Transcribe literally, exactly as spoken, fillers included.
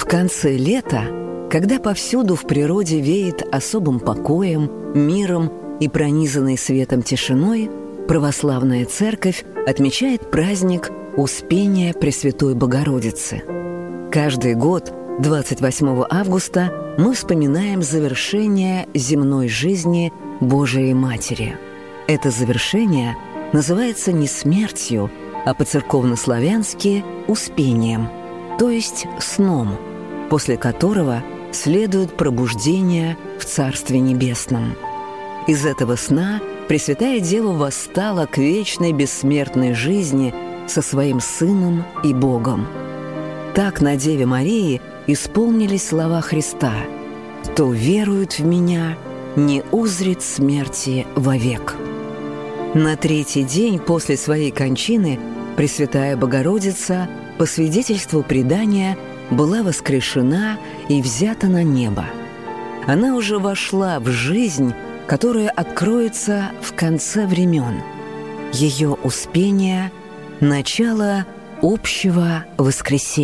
конце лета, когда повсюду в природе веет особым покоем, миром и пронизанной светом тишиной, православная церковь отмечает праздник Успения Пресвятой Богородицы. Каждый год, двадцать восьмого августа, мы вспоминаем завершение земной жизни Божией Матери. Это завершение называется не смертью, а по-церковно-славянски «успением», то есть сном, после которого следует пробуждение в Царстве Небесном. Из этого сна Пресвятая Дева восстала к вечной бессмертной жизни со своим Сыном и Богом. Так на Деве Марии исполнились слова Христа: «Кто верует в Меня, не узрит смерти вовек». На третий день после своей кончины Пресвятая Богородица, по свидетельству предания, была воскрешена и взята на небо. Она уже вошла в жизнь, которая откроется в конце времен. Ее успение – начало общего воскресения.